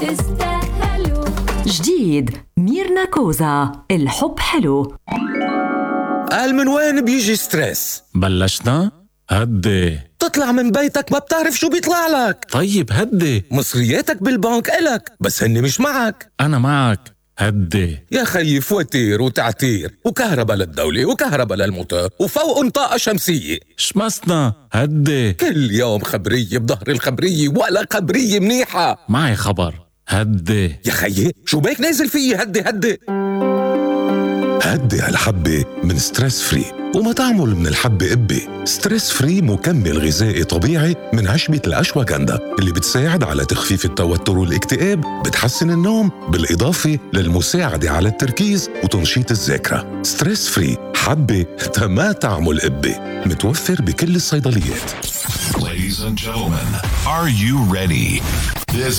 تستاهلوا. جديد ميرنا كوزا، الحب حلو. قال من وين بيجي ستريس؟ بلشنا؟ هدي. تطلع من بيتك ما بتعرف شو بيطلع لك. طيب هدي. مصرياتك بالبنك إلك بس هن مش معك. أنا معك، هدي. يا خيي فواتير وتعتير وكهرباء للدولة وكهرباء للموتور وفوق طاقة شمسية. شمسنا، هدي. كل يوم خبرية بظهر الخبرية ولا خبرية منيحة. معي خبر، هدي. يا خيي شو بيك نازل فيي؟ هدي هدي هدي هالحبة من ستريس فري، وما تعمل من الحبة قبة. ستريس فري مكمل غذائي طبيعي من عشبة الأشواغندا اللي بتساعد على تخفيف التوتر والاكتئاب، بتحسن النوم، بالإضافة للمساعدة على التركيز وتنشيط الذاكرة. ستريس فري حبة ما تعمل قبة، متوفر بكل الصيدليات. Ladies and gentlemen, are you ready? This